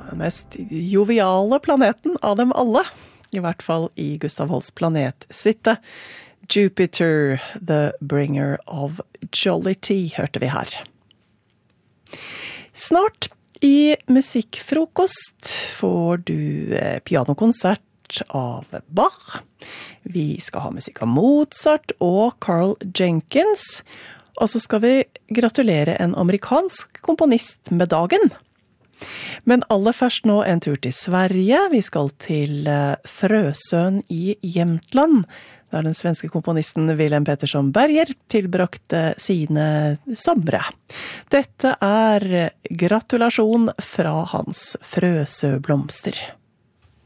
Den mest joviale planeten av dem alle, i hvert fall i Gustav Holsts planetsvitte. Jupiter, the bringer of jollity, hørte vi her. Snart i musikkfrokost får du pianokonsert av Bach. Vi skal ha musikk av Mozart og Carl Jenkins. Og så skal vi gratulere en amerikansk komponist med dagen. Men aller først nå en tur til Sverige. Vi skal til Frösön i Jämtland, der den svenske komponisten Wilhelm Pettersson Berger tilbrakte sine somre. Dette gratulasjon fra hans Frösöblomster.